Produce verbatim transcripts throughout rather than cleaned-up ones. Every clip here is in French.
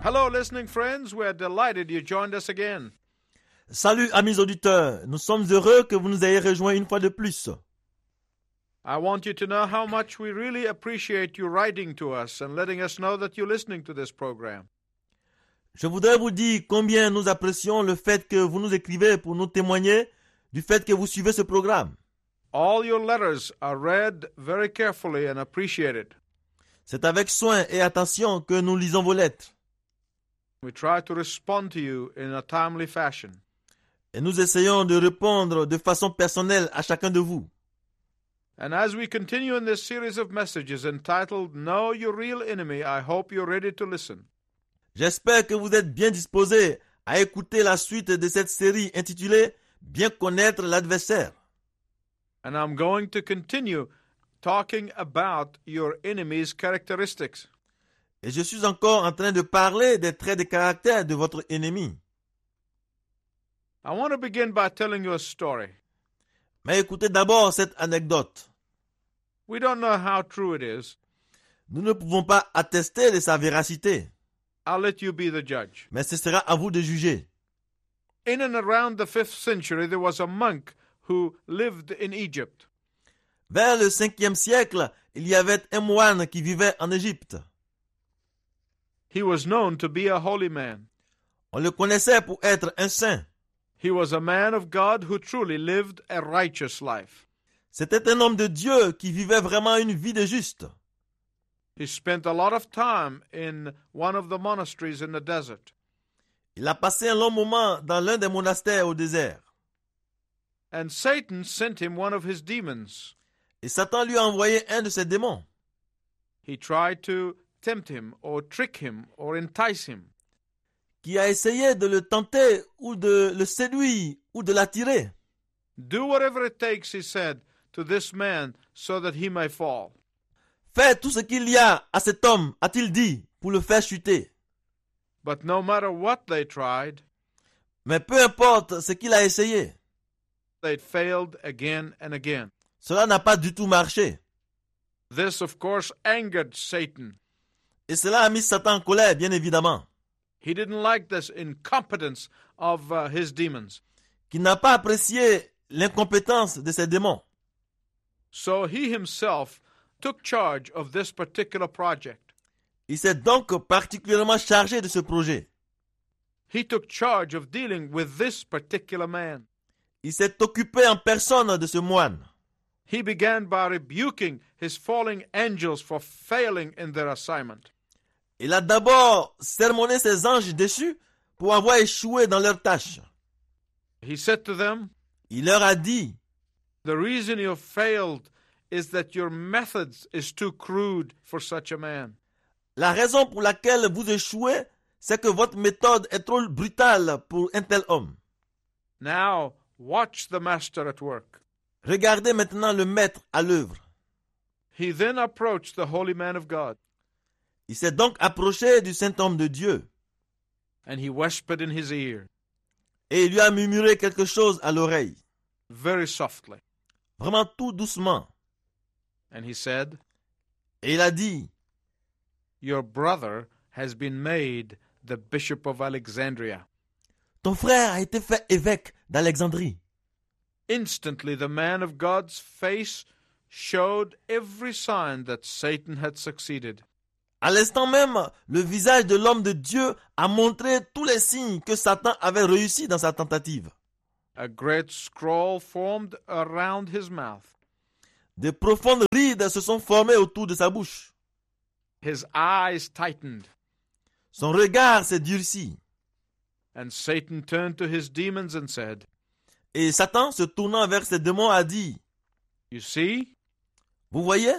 Hello, listening friends. We're delighted you joined us again. Salut amis auditeurs, nous sommes heureux que vous nous ayez rejoints une fois de plus. I want you to know how much we really appreciate you writing to us and letting us know that you're listening to this program. Je voudrais vous dire combien nous apprécions le fait que vous nous écrivez pour nous témoigner du fait que vous suivez ce programme. All your letters are read very carefully and appreciated. C'est avec soin et attention que nous lisons vos lettres. We try to respond to you in a timely fashion. Et nous essayons de répondre de façon personnelle à chacun de vous. And as we continue in this series of messages entitled Know Your Real Enemy, I hope you're ready to listen. J'espère que vous êtes bien disposés à écouter la suite de cette série intitulée « Bien connaître l'adversaire ». And I'm going to continue talking about your enemy's characteristics. Et je suis encore en train de parler des traits de caractère de votre ennemi. I want to begin by telling you a story. Mais écoutez d'abord cette anecdote. We don't know how true it is. Nous ne pouvons pas attester de sa véracité. I'll let you be the judge. Mais ce sera à vous de juger. In and around the fifth century, there was a monk who lived in Egypt. Vers le cinquième siècle, il y avait un moine qui vivait en Égypte. He was known to be a holy man. On le connaissait pour être un saint. He was a man of God who truly lived a righteous life. C'était un homme de Dieu qui vivait vraiment une vie de juste. He spent a lot of time in one of the monasteries in the desert. Il a passé un long moment dans l'un des monastères au désert. And Satan sent him one of his demons. Et Satan lui a envoyé un de ses démons. He tried to tempt him or trick him or entice him. Qui a essayé de le tenter ou de le séduire ou de l'attirer. Do whatever it takes, he said, to this man so that he may fall. Fais tout ce qu'il y a à cet homme, a-t-il dit, pour le faire chuter. But no matter what they tried, Mais peu importe ce qu'il a essayé, they failed again and again. cela n'a pas du tout marché. This, of course, angered Satan. Et cela a mis Satan en colère, bien évidemment. He didn't like this incompetence of uh, his demons. Qui n'a pas apprécié l'incompétence de ses démons. So he himself took charge of this particular project. Il s'est donc particulièrement chargé de ce projet. He took charge of dealing with this particular man. Il s'est occupé en personne de ce moine. He began by rebuking his falling angels for failing in their assignment. Il a d'abord sermonné ses anges déchus pour avoir échoué dans leur tâche. He said to them, Il leur a dit, the reason you failed is that your methods is too crude for such a man. la raison pour laquelle vous échouez, c'est que votre méthode est trop brutale pour un tel homme. Now, watch the master at work. Regardez maintenant le maître à l'œuvre. He then approached the holy man of God. Il s'est donc approché du saint homme de Dieu. And he whispered in his ear. Et il lui a murmuré quelque chose à l'oreille. Very softly. Vraiment tout doucement. And he said, Et il a dit, your brother has been made the bishop of Alexandria. ton frère a été fait évêque d'Alexandrie. Instantly the man of God's face showed every sign that Satan had succeeded. À l'instant même, le visage de l'homme de Dieu a montré tous les signes que Satan avait réussi dans sa tentative. A great scroll formed around his mouth. De profondes rides se sont formées autour de sa bouche. His eyes tightened. Son regard s'est durci. And Satan turned to his demons and said, Et Satan, se tournant vers ses démons, a dit, you see, vous voyez,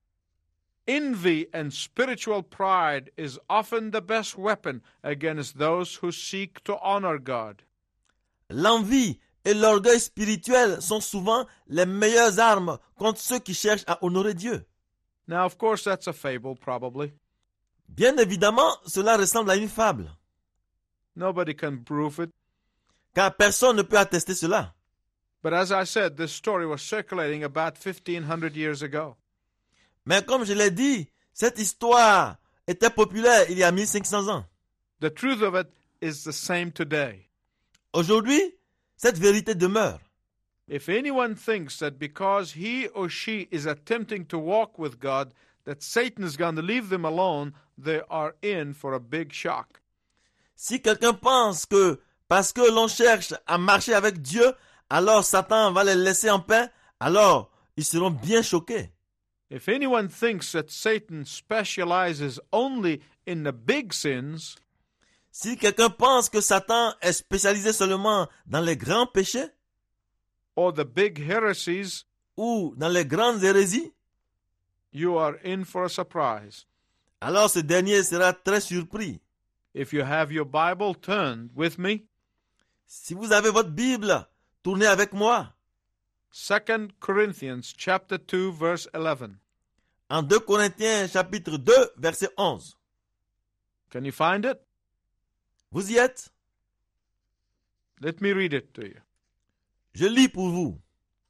envy and spiritual pride is often the best weapon against those who seek to honor God. l'envie et l'orgueil spirituel sont souvent les meilleures armes contre ceux qui cherchent à honorer Dieu. Now, of course, that's a fable, probably. Bien évidemment, cela ressemble à une fable, Nobody can prove it. car personne ne peut attester cela. But as I said, this story was circulating about fifteen hundred years ago. Mais comme je l'ai dit, cette histoire était populaire il y a mille cinq cents ans. The truth of it is the same today. Aujourd'hui, cette vérité demeure. If anyone thinks that because he or she is attempting to walk with God, that Satan is going to leave them alone, they are in for a big shock. Si quelqu'un pense que parce que l'on cherche à marcher avec Dieu, alors Satan va les laisser en paix, alors ils seront bien choqués. If anyone thinks that Satan specializes only in the big sins, Si quelqu'un pense que Satan est spécialisé seulement dans les grands péchés or the big heresies, ou dans les grandes hérésies, you are in for a surprise. alors ce dernier sera très surpris. If you have your Bible, turn with me. Si vous avez votre Bible, tournez avec moi Second Corinthians chapter two, verse eleven. en deux Corinthiens chapitre deux, verset onze. Can you find it? Vous y êtes? Let me read it to you. Je lis pour vous.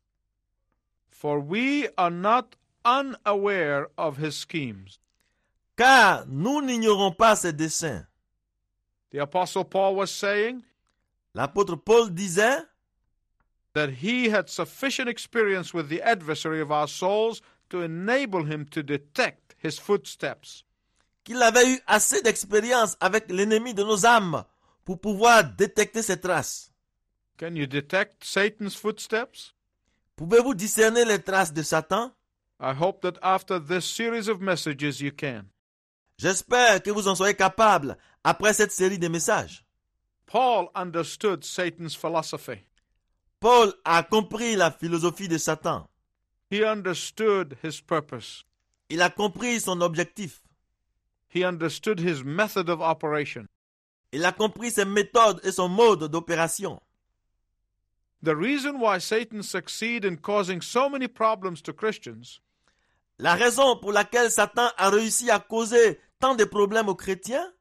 For we are not unaware of his schemes. Car nous n'ignorons pas ses desseins. The Apostle Paul was saying L'apôtre Paul disait that he had sufficient experience with the adversary of our souls to enable him to detect his footsteps. qu'il avait eu assez d'expérience avec l'ennemi de nos âmes pour pouvoir détecter ses traces. Can you detect Satan's footsteps? Pouvez-vous discerner les traces de Satan? I hope that after this series of messages you can. J'espère que vous en soyez capable après cette série de messages. Paul understood Satan's philosophy. Paul a compris la philosophie de Satan. He understood his purpose. Il a compris son objectif. He understood his method of operation. Il a compris ses méthodes et son mode d'opération. The reason why Satan succeeds in causing so many problems to Christians La raison pour laquelle Satan a réussi à causer tant de problèmes aux chrétiens,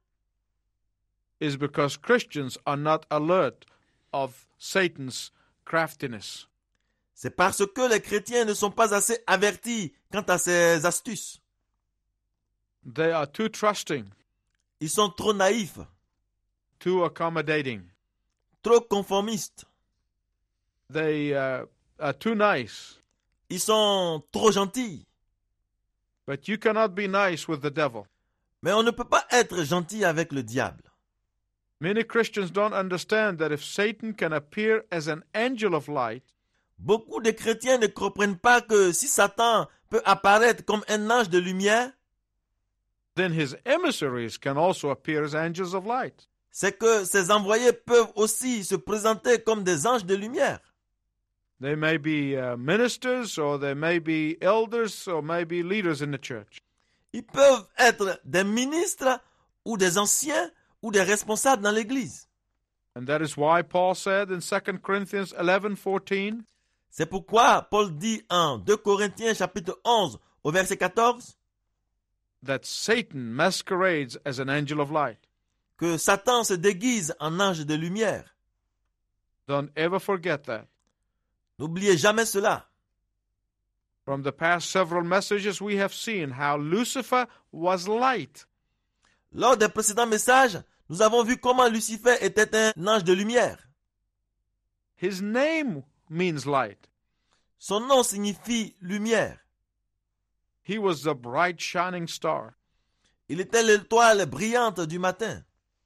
is because Christians are not alert of Satan's craftiness. c'est parce que les chrétiens ne sont pas assez avertis quant à ses astuces. They are too trusting, Ils sont trop naïfs, too accommodating. trop conformistes. They uh, are too nice. Ils sont trop gentils. But you cannot be nice with the devil. Mais on ne peut pas être gentil avec le diable. Many Christians don't understand that if Satan can appear as an angel of light, Beaucoup de chrétiens ne comprennent pas que si Satan peut apparaître comme un ange de lumière, then his emissaries can also appear as angels of light. c'est que ses envoyés peuvent aussi se présenter comme des anges de lumière. They may be uh, ministers, or they may be elders, or maybe leaders in the church. Ils peuvent être des ministres ou des anciens ou des responsables dans l'Église. And that is why Paul said in Second Corinthians eleven fourteen, C'est pourquoi Paul dit en deux Corinthiens chapitre onze au verset quatorze that Satan masquerades as an angel of light. que Satan se déguise en ange de lumière. Don't ever forget that. N'oubliez jamais cela. From the past several messages, we have seen how Lucifer was light. Lors des précédents messages, nous avons vu comment Lucifer était un ange de lumière. His name means light. Son nom signifie lumière. He was the bright shining star. Il était l'étoile brillante du matin.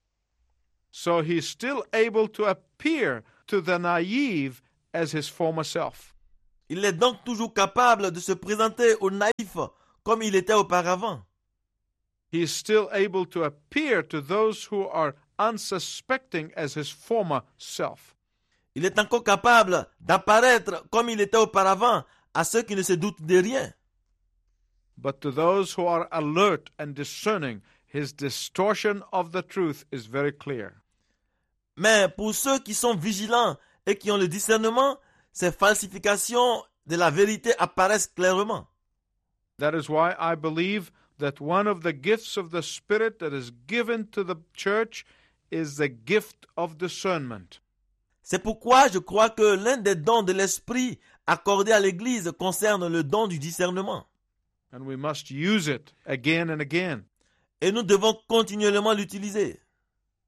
So he's still able to appear to the naive as his former self. Il est donc toujours capable de se présenter aux naïfs comme il était auparavant. He is still able to appear to those who are unsuspecting as his former self. Il est encore capable d'apparaître comme il était auparavant à ceux qui ne se doutent de rien. But to those who are alert and discerning, his distortion of the truth is very clear. Mais pour ceux qui sont vigilants et qui ont le discernement, ces falsifications de la vérité apparaissent clairement. That is why I believe that one of the gifts of the Spirit that is given to the church is the gift of discernment. C'est pourquoi je crois que l'un des dons de l'Esprit accordés à l'Église concerne le don du discernement. And we must use it again and again. Et nous devons continuellement l'utiliser.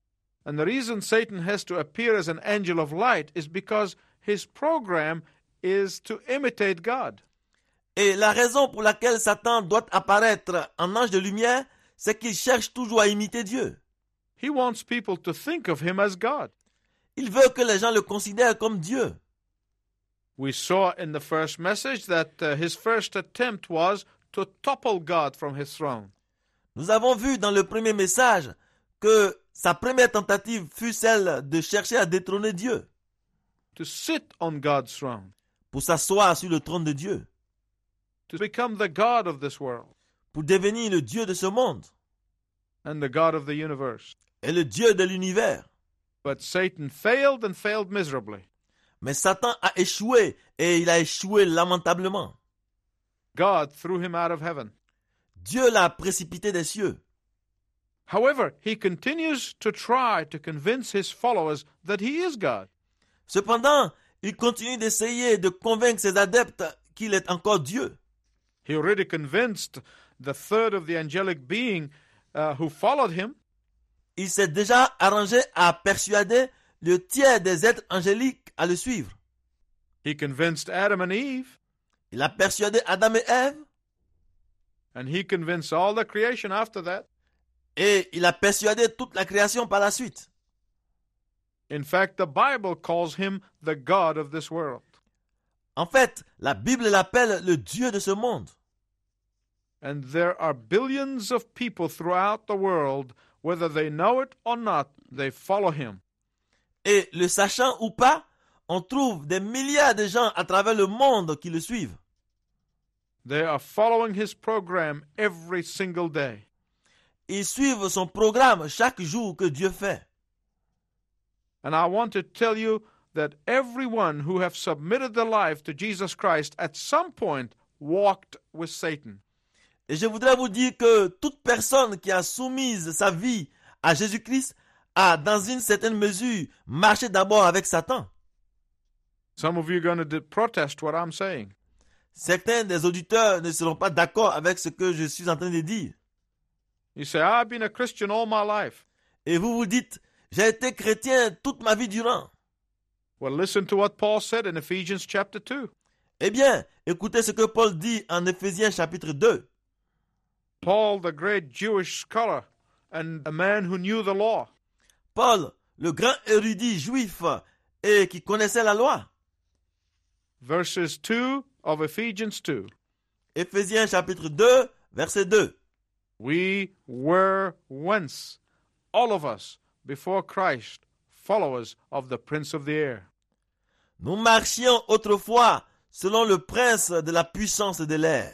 And the reason Satan has to appear as an angel of light is because his program is to imitate God. Et la raison pour laquelle Satan doit apparaître en ange de lumière, c'est qu'il cherche toujours à imiter Dieu. He wants people to think of him as God. Il veut que les gens le considèrent comme Dieu. We saw in the first message that uh, his first attempt was to topple God from his throne. Nous avons vu dans le premier message que sa première tentative fut celle de chercher à détrôner Dieu, To sit on God's throne. pour s'asseoir sur le trône de Dieu, To become the God of this world pour devenir le Dieu de ce monde and the God of the universe. et le Dieu de l'univers. But Satan failed and failed miserably. Mais Satan a échoué et il a échoué lamentablement. God threw him out of heaven. Dieu l'a précipité des cieux. However, he continues to try to convince his followers that he is God. Cependant, il continue d'essayer de convaincre ses adeptes qu'il est encore Dieu. He already convinced the third of the angelic being uh, who followed him. Il s'est déjà arrangé à persuader le tiers des êtres angéliques à le suivre. He convinced Adam and Eve, Il a persuadé Adam et Ève and he convinced all the creation after that. et il a persuadé toute la création par la suite. In fact, the Bible calls him the God of this world. En fait, la Bible l'appelle le Dieu de ce monde. And there are billions of people throughout the world, whether they know it or not, they follow him. Et le sachant ou pas, on trouve des milliards de gens à travers le monde qui le suivent. They are following his program every single day. Ils suivent son programme chaque jour que Dieu fait. And I want to tell you that everyone who have submitted their life to Jesus Christ at some point walked with Satan. Et je voudrais vous dire que toute personne qui a soumise sa vie à Jésus-Christ a, dans une certaine mesure, marché d'abord avec Satan. Some of you are going to protest what I'm saying. Certains des auditeurs ne seront pas d'accord avec ce que je suis en train de dire. You say, I've been a Christian all my life. Et vous vous dites, j'ai été chrétien toute ma vie durant. Well, listen to what Paul said in Ephesians chapter two. Eh bien, écoutez ce que Paul dit en Éphésiens chapitre deux. Paul, the great Jewish scholar and a man who knew the law, Paul, le grand érudit juif et qui connaissait la loi. verses two of Ephesians two. Éphésiens chapitre deux, verset deux. We were once, all of us, before Christ, followers of the Prince of the air. Nous marchions autrefois selon le prince de la puissance de l'air.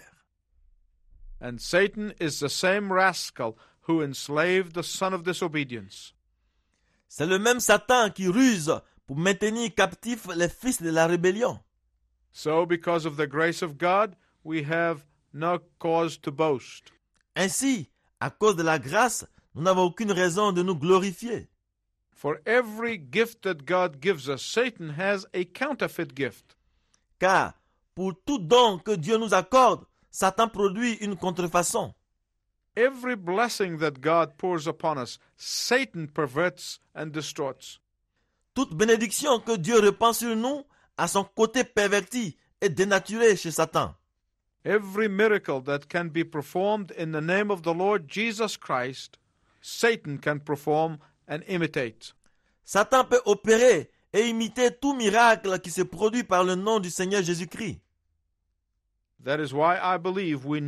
And Satan is the same rascal who enslaved the son of disobedience. C'est le même Satan qui ruse pour maintenir captifs les fils de la rébellion. So, because of the grace of God, we have no cause to boast. Ainsi, à cause de la grâce, nous n'avons aucune raison de nous glorifier. For every gift that God gives us, Satan has a counterfeit gift. Car pour tout don que Dieu nous accorde, Satan produit une contrefaçon. Every blessing that God pours upon us, Satan perverts and distorts. Toute bénédiction que Dieu répand sur nous a son côté perverti et dénaturé chez Satan. Every miracle that can be performed in the name of the Lord Jesus Christ, Satan can perform and imitate. Satan peut opérer et imiter tout miracle qui se produit par le nom du Seigneur Jésus-Christ. That is why I believe we